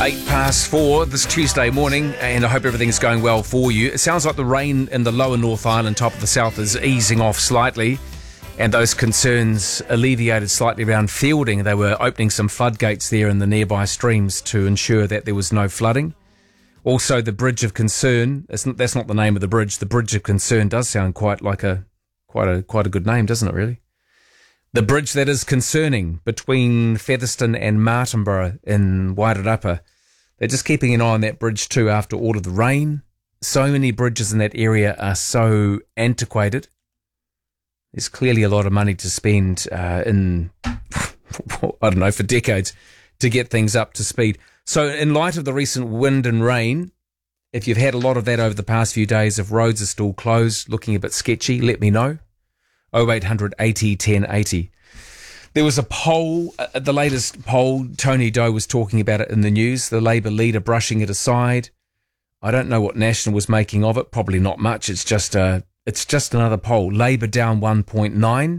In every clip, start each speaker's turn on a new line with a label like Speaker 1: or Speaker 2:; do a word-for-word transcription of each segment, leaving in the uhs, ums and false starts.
Speaker 1: Eight past four this Tuesday morning, and I hope everything's going well for you. It sounds like the rain in the lower North Island, top of the south, is easing off slightly, and those concerns alleviated slightly around Fielding. They were opening some floodgates there in the nearby streams to ensure that there was no flooding. Also, the Bridge of Concern, it's not, that's not the name of the bridge. The Bridge of Concern does sound quite like a quite a quite a good name, doesn't it, really? The bridge that is concerning between Featherston and Martinborough in Wairarapa. They're just keeping an eye on that bridge too after all of the rain. So many bridges in that area are so antiquated. There's clearly a lot of money to spend uh, in, I don't know, for decades to get things up to speed. So in light of the recent wind and rain, if you've had a lot of that over the past few days, if roads are still closed, looking a bit sketchy, let me know. oh eight hundred eighty ten eighty. There was a poll, uh, the latest poll, Tony Doe was talking about it in the news, the Labour leader brushing it aside. I don't know what National was making of it, probably not much. It's just a, it's just another poll. Labour down one point nine.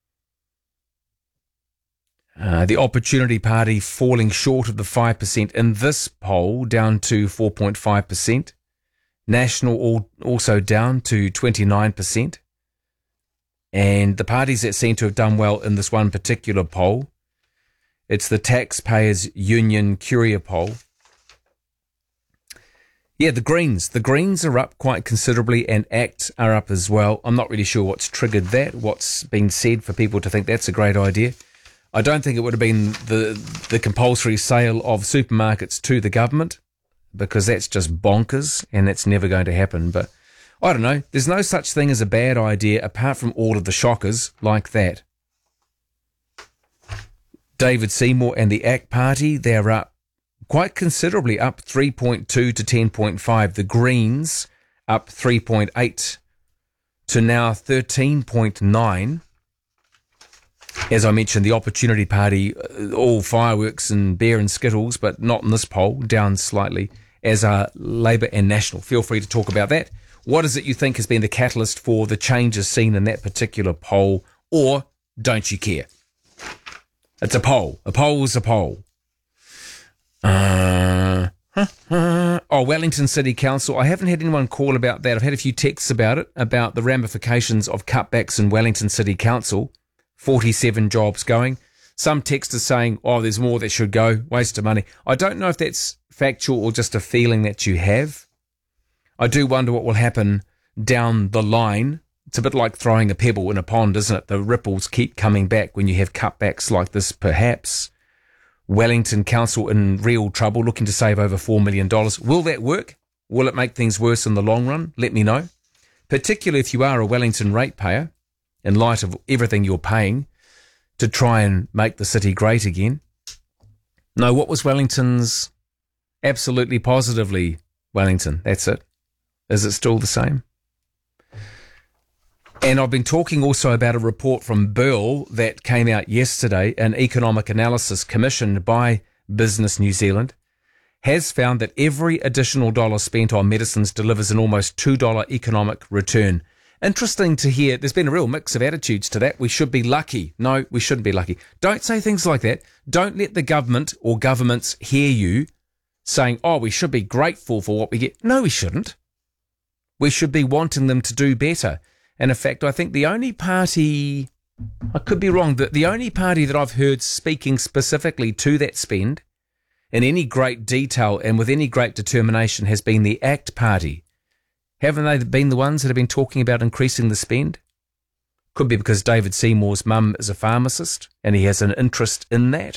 Speaker 1: Uh, the Opportunity Party falling short of the five percent in this poll, down to four point five percent. National all, also down to twenty-nine percent. And the parties that seem to have done well in this one particular poll, it's the Taxpayers Union Curia poll. Yeah, the Greens. The Greens are up quite considerably, and ACT are up as well. I'm not really sure what's triggered that, what's been said for people to think that's a great idea. I don't think it would have been the the compulsory sale of supermarkets to the government, because that's just bonkers and that's never going to happen. But I don't know. There's no such thing as a bad idea apart from all of the shockers like that. David Seymour and the ACT Party, they're up quite considerably, up three point two to ten point five. The Greens up three point eight to now thirteen point nine. As I mentioned, the Opportunity Party, all fireworks and beer and skittles, but not in this poll, down slightly, as are Labour and National. Feel free to talk about that. What is it you think has been the catalyst for the changes seen in that particular poll, or don't you care? It's a poll. A poll's a poll. Uh, huh, huh. Oh, Wellington City Council. I haven't had anyone call about that. I've had a few texts about it, about the ramifications of cutbacks in Wellington City Council. forty-seven jobs going. Some texters saying, oh, there's more that should go. Waste of money. I don't know if that's factual or just a feeling that you have. I do wonder what will happen down the line. It's a bit like throwing a pebble in a pond, isn't it? The ripples keep coming back when you have cutbacks like this, perhaps. Wellington Council in real trouble, looking to save over four million dollars. Will that work? Will it make things worse in the long run? Let me know. Particularly if you are a Wellington ratepayer, in light of everything you're paying to try and make the city great again. No, what was Wellington's? Absolutely, positively Wellington. That's it. Is it still the same? And I've been talking also about a report from Burl that came out yesterday, an economic analysis commissioned by Business New Zealand, has found that every additional dollar spent on medicines delivers an almost two dollars economic return. Interesting to hear. There's been a real mix of attitudes to that. We should be lucky. No, we shouldn't be lucky. Don't say things like that. Don't let the government or governments hear you saying, oh, we should be grateful for what we get. No, we shouldn't. We should be wanting them to do better. And in fact, I think the only party, I could be wrong, but the only party that I've heard speaking specifically to that spend in any great detail and with any great determination has been the ACT Party. Haven't they been the ones that have been talking about increasing the spend? Could be because David Seymour's mum is a pharmacist and he has an interest in that.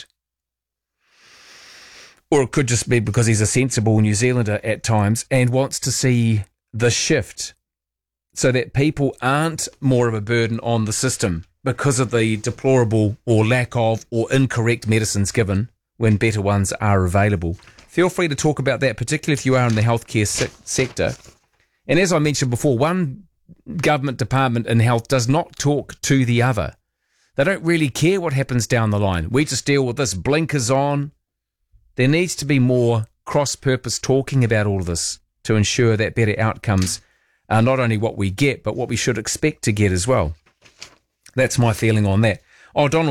Speaker 1: Or it could just be because he's a sensible New Zealander at times and wants to see the shift so that people aren't more of a burden on the system because of the deplorable or lack of or incorrect medicines given when better ones are available. Feel free to talk about that, particularly if you are in the healthcare se- sector. And as I mentioned before, one government department in health does not talk to the other. They don't really care what happens down the line. We just deal with this, blinkers on. There needs to be more cross-purpose talking about all of this to ensure that better outcomes are not only what we get, but what we should expect to get as well. That's my feeling on that. Oh, Donald